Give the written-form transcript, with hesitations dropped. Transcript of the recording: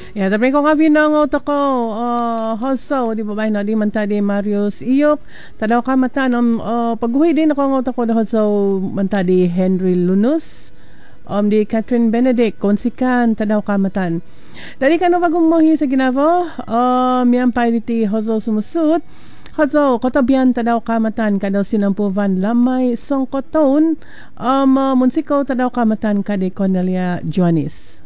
Ya, tapi kung abi na nga ko, hoso, di ba ba na di man tadi Marius Iyok, tadaw ka mata ng paghuwi din ako nga ko na hoso man tadi Henry Lunus, di Catherine Benedict, konsikan, tadaw ka matan. Dali ka na bagumuhi sa ginavo, yan pa iti hoso sumusut, hoso, kotabian tadaw ka matan, kadaw sinampuvan lamay songkoton, munsiko tadaw ka matan kadi Cornelia Joanis.